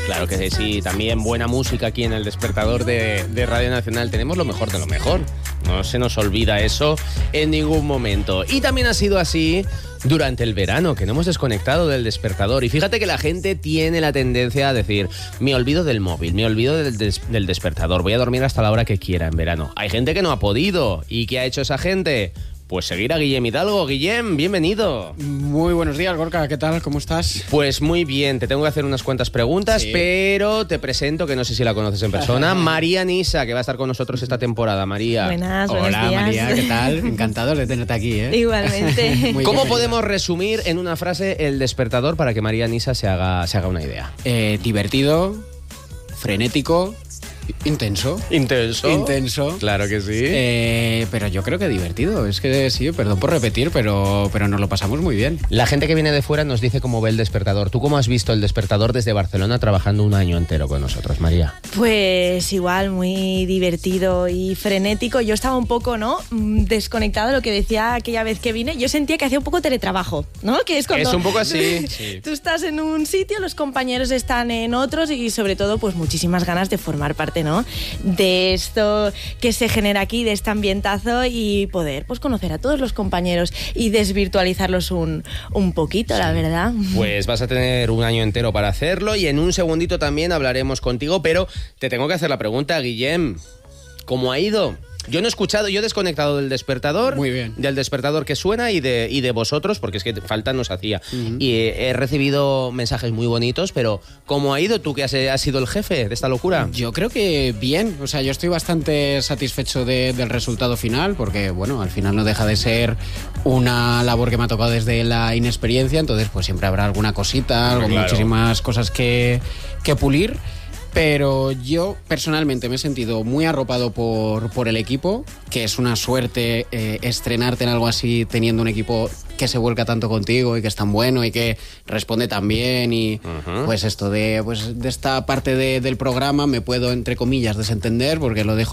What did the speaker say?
Claro que sí, también buena música aquí en el despertador de Radio Nacional. Tenemos lo mejor de lo mejor. No se nos olvida eso en ningún momento. Y también ha sido así durante el verano, que no hemos desconectado del despertador. Y fíjate que la gente tiene la tendencia a decir, me olvido del móvil, me olvido del despertador, voy a dormir hasta la hora que quiera en verano. Hay gente que no ha podido. ¿Y qué ha hecho esa gente? Pues seguir a Guillem Hidalgo. Guillem, bienvenido. Muy buenos días, Gorka. ¿Qué tal? ¿Cómo estás? Pues muy bien. Te tengo que hacer unas cuantas preguntas, pero te presento, que no sé si la conoces en persona, María Nisa, que va a estar con nosotros esta temporada. María. Buenas, Hola, buenos días. María, ¿qué tal? Encantados de tenerte aquí, ¿eh? Igualmente. ¿Cómo podemos resumir en una frase el despertador para que María Nisa se haga una idea? Divertido, frenético, intenso. Intenso. Claro que sí. Pero yo creo que divertido. Es que sí, perdón por repetir, pero nos lo pasamos muy bien. La gente que viene de fuera nos dice cómo ve el despertador. ¿Tú cómo has visto el despertador desde Barcelona trabajando un año entero con nosotros, María? Pues igual, muy divertido y frenético. Yo estaba un poco, desconectado de lo que decía aquella vez que vine. Yo sentía que hacía un poco teletrabajo, ¿no? Que es cuando es un poco así. Tú estás en un sitio, los compañeros están en otros y sobre todo pues muchísimas ganas de formar parte, ¿no? De esto que se genera aquí, de este ambientazo y poder pues conocer a todos los compañeros y desvirtualizarlos un poquito, la verdad. Pues vas a tener un año entero para hacerlo y en un segundito también hablaremos contigo, pero te tengo que hacer la pregunta, Guillem. ¿Cómo ha ido? Yo no he escuchado, yo he desconectado del despertador, muy bien, del despertador que suena y de vosotros, porque es que falta nos hacía. Y he recibido mensajes muy bonitos, pero ¿cómo ha ido tú, que has sido el jefe de esta locura? Yo creo que bien, o sea, yo estoy bastante satisfecho del resultado final, porque bueno, al final no deja de ser una labor que me ha tocado desde la inexperiencia, entonces pues siempre habrá alguna cosita, muchísimas cosas que pulir. Pero yo personalmente me he sentido muy arropado por el equipo, que es una suerte estrenarte en algo así teniendo un equipo que se vuelca tanto contigo y que es tan bueno y que responde tan bien y pues esto de esta parte del programa me puedo, entre comillas, desentender porque lo dejo